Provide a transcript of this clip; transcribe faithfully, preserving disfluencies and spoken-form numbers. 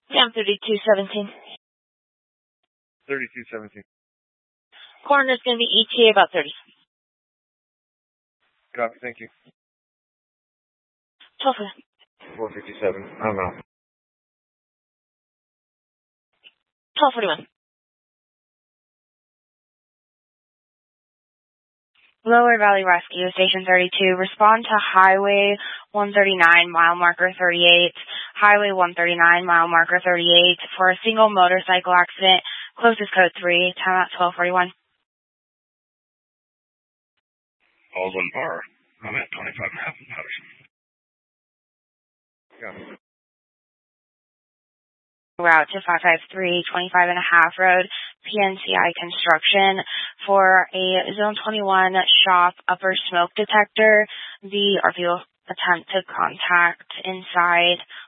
Yeah, I'm thirty-two seventeen. thirty-two seventeen. Coroner's going to be E T A about thirty. Copy, thank you. twelve four fifty-seven, I'm out. twelve forty-one. Lower Valley Rescue, Station thirty-two. Respond to Highway one thirty-nine, mile marker thirty-eight. Highway one thirty-nine, mile marker thirty-eight for a single motorcycle accident. Closest code three. Time at twelve forty-one. All's on par. I'm at twenty-five and a half in Patterson. Copy. Route to five five three, twenty-five and a half Road, P N C I Construction for a Zone twenty-one shop upper smoke detector. The R P O attempt to contact inside